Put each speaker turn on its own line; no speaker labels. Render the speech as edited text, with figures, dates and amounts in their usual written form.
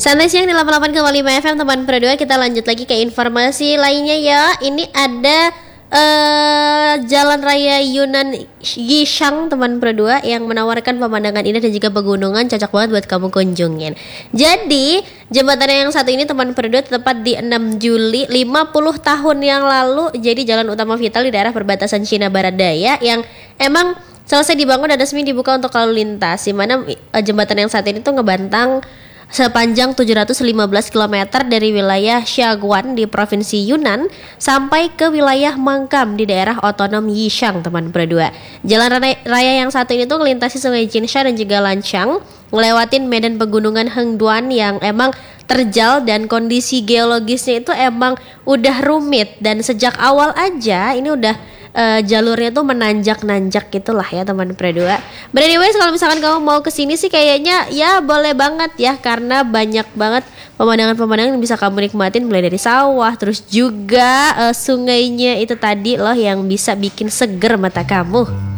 Santai siang di 88,5 FM teman berdua. Kita lanjut lagi ke informasi lainnya ya. Ini ada Jalan Raya Yunnan Yishang teman berdua yang menawarkan pemandangan indah dan juga pegunungan, cocok banget buat kamu kunjungin. Jadi jembatan yang satu ini teman berdua tepat di 6 Juli 50 tahun yang lalu jadi jalan utama vital di daerah perbatasan Cina Barat Daya yang emang selesai dibangun dan resmi dibuka untuk lalu lintas. Di mana jembatan yang saat ini tuh ngebantang sepanjang 715 km dari wilayah Shaguan di Provinsi Yunnan sampai ke wilayah Mangkam di daerah otonom Yishang teman berdua. Jalan raya yang satu ini tuh melintasi sungai Jinsha dan juga Lancang, ngelewatin medan pegunungan Hengduan yang emang terjal dan kondisi geologisnya itu emang udah rumit dan sejak awal aja ini udah jalurnya tuh menanjak-nanjak gitulah ya teman berdua. But anyways, kalau misalkan kamu mau kesini sih kayaknya ya boleh banget ya, karena banyak banget pemandangan-pemandangan yang bisa kamu nikmatin, mulai dari sawah, terus juga sungainya itu tadi loh yang bisa bikin seger mata kamu.